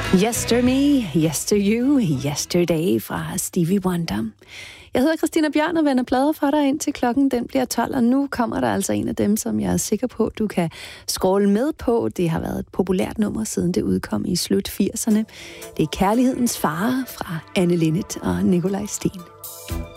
Yester Me, Yester You, Yesterday fra Stevie Wonder. Jeg hedder Christina Bjørn og vender plader for dig ind til klokken den bliver 12, og nu kommer der altså en af dem, som jeg er sikker på, du kan scrolle med på. Det har været et populært nummer, siden det udkom i slut 80'erne. Det er Kærlighedens Fare fra Anne Linnet og Nikolaj Steen.